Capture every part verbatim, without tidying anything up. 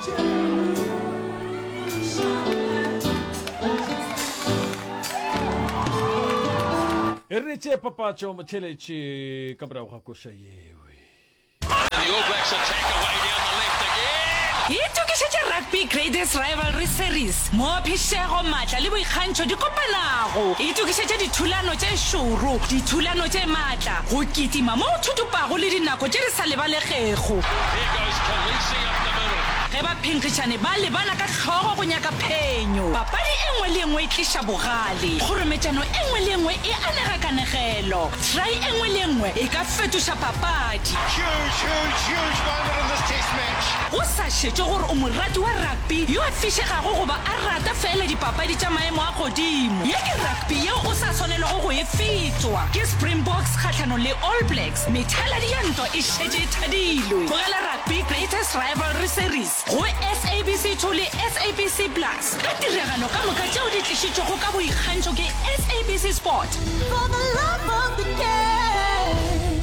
Erite papacho machelechi kabra wakosha yewe. And the All Blacks attack away down the left again. Itukisetse rugby greatest rivalry series mo phishego matla le boikgantsho di kopanago. Itukisetse dithulano tse shuru, dithulano tse matla go kitima mo thutupago le dinako tse di sa lebalegego. Here goes Khaleesi up the middle. Ge ba phinkgitšane ba lebana ka tlhogo go nyaka phenyo. Papadi e nngwe le nngwe e tliša bogale. Kgorometšano e nngwe le nngwe e anega kanegelo. Try e nngwe le nngwe e ka fetoša papadi. Huge, huge, huge moment in this test match. O sa šetše gore o morati wa rugby yo a fišegago goba a rata fela dipapadi tša maemo a godimo. Ye ke rugby yeo o sa tshwanelego go e fetšwa ke Springboks kgatlhanong le All Blacks. Methaladi ya ntwa e šetše e thadilwe. Tlogela rugby greatest rivalry series go S A B C two le S A B C Plus ka tiragano ka moka tšeo di tlišitšego ka boikgantšho ke S A B C Sport. For the love of the game.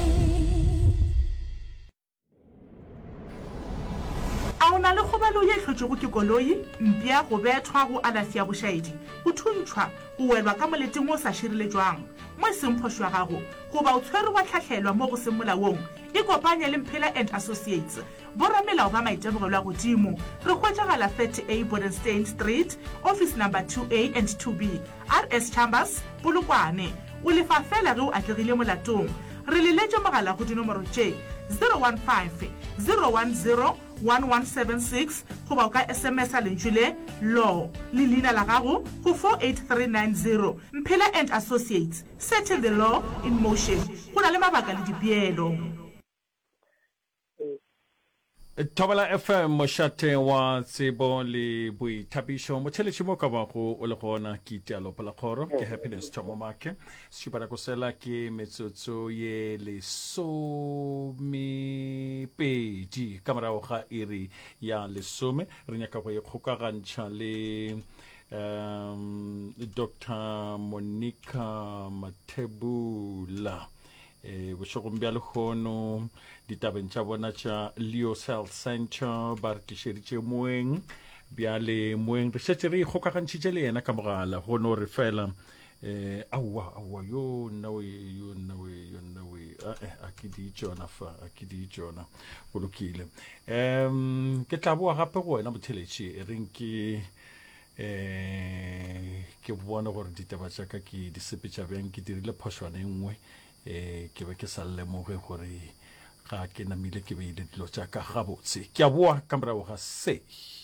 A o na le kgobalo ye hlotšego ke koloi mpia go bethwa go alasi ya bošaedi go thuntšhwa go welwa ka moleting o sa širiletswang mo e seng phošo ya gago goba o tshwere wa tlhatlhelwa mo go seng molaong e kopanye le Mphela and Associates boramelao ba maitemogelo a godimo re hwetšagala thirty A Bodenstein Street office number two A and two B R S Chambers Polokwane o lefa fela ge o atlegile molatong re leletše mogala go dinomoro tše zero one five zero one zero one one seven six goba o ka S M S a lentšwe le law le leina la gago go four eight three nine zero. Mphela and Associates, setting the law in motion. Go na le mabaka le dipeelo. Tobala F M mošate wa tsebo le boithabišo motheletši mo ka bago o le gona ke itialo palakgoro ke Happiness Thomomake setšhupana kosela ke metsotso ye lesomepedi ka morago ga iri ya lesome re nyaka go ikgokagantšha le um, Doctor Monica Mathebula eh bošogong bja lekgono ditabeng tša bona tša Leo Cell Center ba re tlišeditše moeng bjale moeng re šetše re ikgokagantšhitše le yena ka mogala go no re fela eh aua aua yo nawe yo nawe yo nawe eh a ke di tšona fa a ke di tšona go lokile em ke tla boa gape go wena motheletši reng ke eh ke bona gore ditaba tša ka ke di sepetša bjang ke dirile phošwana e nngwe eh ke be ke sa lemoge gore ga ke namile ke beile dilo tša ka gabotse ke a boa ka morago ga se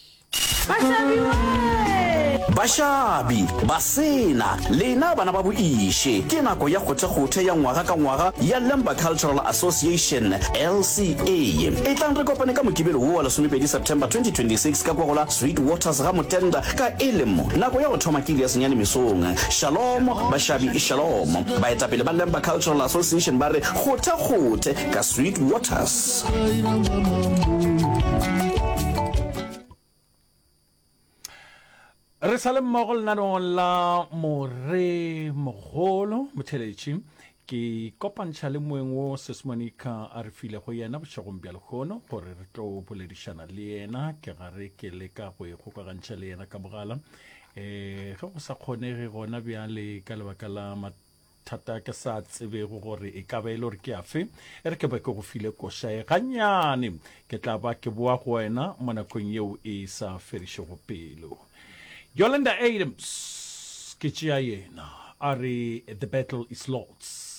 Bashabi basena lena bana ba boiše ke nako ya kgothekgothe ya ngwaga ka ngwaga ya Lemba Cultural Association L C A e tlang re kopane ka mokibelo wo wa lesomepedi September twenty twenty-six ka kwa gola Sweet Waters ga Motenda ka elemo nako ya go thoma ke ya senyane mesong shalom bashabi shalom ba etapele ba Lemba Cultural Association ba re kgothekgothe ka Sweet Waters. re sa le mmogo lenanong la more mogolo motheletši ke kopantšha le moeng wo Sesmonica a re file go yena bošogong bja lekgono gore re tlo boledišana le yena ke gare ke le ka go ikgokagantšha le yena ka mogala eh ge go sa kgonege gona bjale ka lebaka la mathata ke sa tsebego gore e ka ba e le gore ke afe e re ke ba ke go file košae gannyane ke tla ba ke boa go wena mo nakong yeo e sa ferišego pelo. Yolanda Adams, Kichia Yena, Ari, The Battle is Lost.